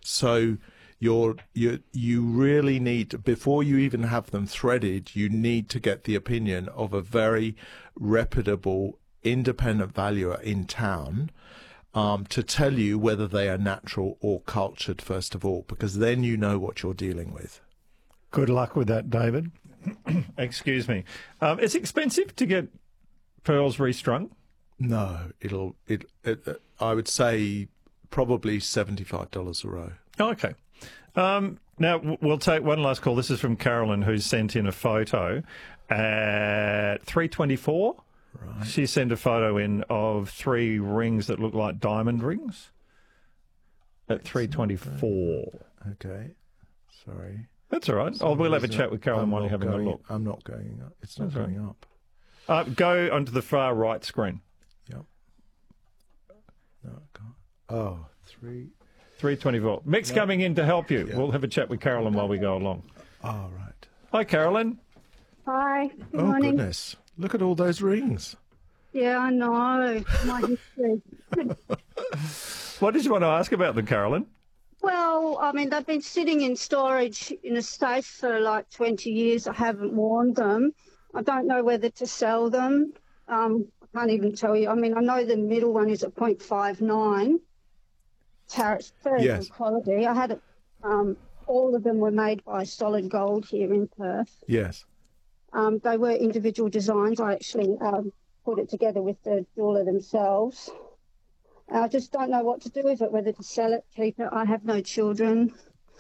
So you really need, before you even have them threaded, you need to get the opinion of a very reputable independent valuer in town to tell you whether they are natural or cultured, first of all, because then you know what you're dealing with. Good luck with that, David. Excuse me. It's expensive to get pearls restrung? No, I would say probably $75 a row. Oh, okay. Now, we'll take one last call. This is from Carolyn, who's sent in a photo at 3:24. Right. She sent a photo in of 3 rings that look like diamond rings at 3:24. Okay. Sorry. That's all right. We'll have a chat with Carolyn while you're having a look. I'm not going up. It's not going up. Go onto the far right screen. Yep. No, I can't. Oh, 3:24. Mick's coming in to help you. Yeah. We'll have a chat with Carolyn while we go along. Oh, right. Hi, Carolyn. Hi. Good Oh, morning. goodness. Look at all those rings. Yeah, I know. My history. What did you want to ask about them, Carolyn? Well, I mean, they've been sitting in storage in a safe for like 20 years. I haven't worn them. I don't know whether to sell them. I can't even tell you. I mean, I know the middle one is at 0.59. It's very good quality. I had it. All of them were made by Solid Gold here in Perth. Yes. They were individual designs. I actually put it together with the jeweller themselves. I just don't know what to do with it, whether to sell it, keep it. I have no children.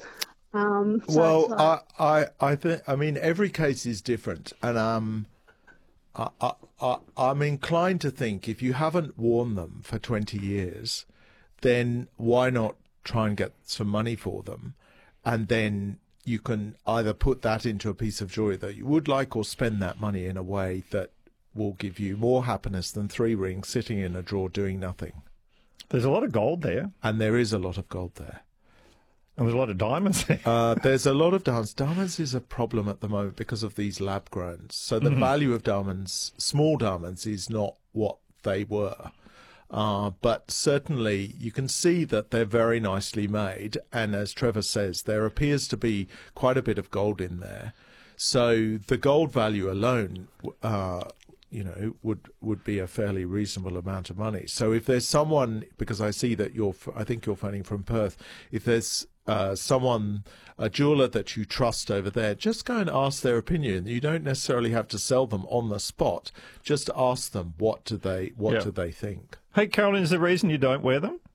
Well, I think, I mean, every case is different. And I'm inclined to think if you haven't worn them for 20 years, then why not try and get some money for them? And then you can either put that into a piece of jewelry that you would like, or spend that money in a way that will give you more happiness than 3 rings sitting in a drawer doing nothing. There's a lot of gold there. And there is a lot of gold there. And there's a lot of diamonds there. There's a lot of diamonds. Diamonds is a problem at the moment because of these lab growns. So the value of diamonds, small diamonds, is not what they were. But certainly you can see that they're very nicely made. And as Trevor says, there appears to be quite a bit of gold in there. So the gold value alone, would be a fairly reasonable amount of money. So if there's someone, because I see that I think you're phoning from Perth, if there's someone, a jeweller that you trust over there, just go and ask their opinion. You don't necessarily have to sell them on the spot. Just ask them what do they think. Hey, Carolyn, is the reason you don't wear them?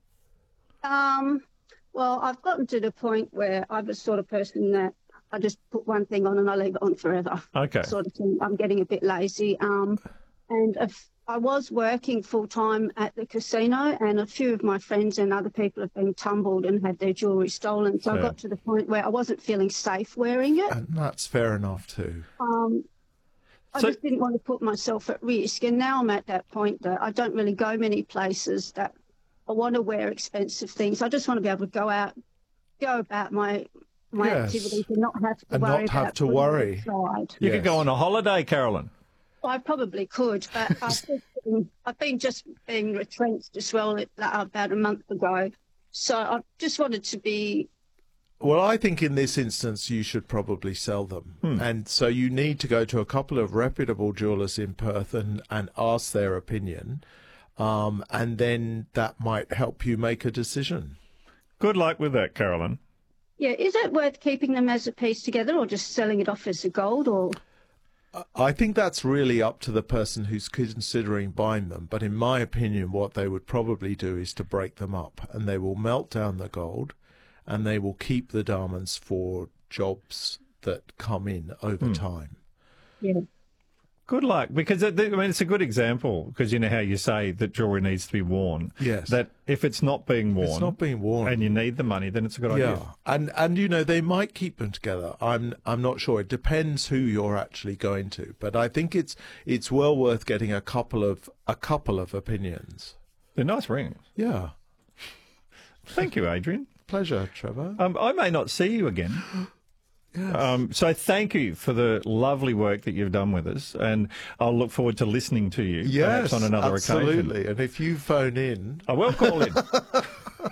Well, I've gotten to the point where I'm the sort of person that I just put one thing on and I leave it on forever. Okay. Sort of thing. I'm getting a bit lazy. And if I was working full-time at the casino, and a few of my friends and other people have been tumbled and had their jewellery stolen. So I got to the point where I wasn't feeling safe wearing it. And that's fair enough too. I just didn't want to put myself at risk. And now I'm at that point that I don't really go many places that I want to wear expensive things. I just want to be able to go about my activities and not have to worry. You could go on a holiday, Carolyn. I probably could, but I've been being retrenched as well about a month ago. So I just wanted to be... Well, I think in this instance you should probably sell them. And so you need to go to a couple of reputable jewellers in Perth and ask their opinion. And then that might help you make a decision. Good luck with that, Carolyn. Yeah, is it worth keeping them as a piece together or just selling it off as a gold? Or I think that's really up to the person who's considering buying them. But in my opinion, what they would probably do is to break them up, and they will melt down the gold and they will keep the diamonds for jobs that come in over time. Yeah. Good luck, because it's a good example, because you know how you say that jewellery needs to be worn. Yes. That if it's not being worn, and you need the money, then it's a good idea. And they might keep them together. I'm not sure. It depends who you're actually going to, but I think it's well worth getting a couple of opinions. They're nice rings. Yeah. Thank you, Adrian. Pleasure, Trevor. I may not see you again. Yes. So thank you for the lovely work that you've done with us, and I'll look forward to listening to you perhaps on another occasion. Absolutely. And if you phone in... I will call in.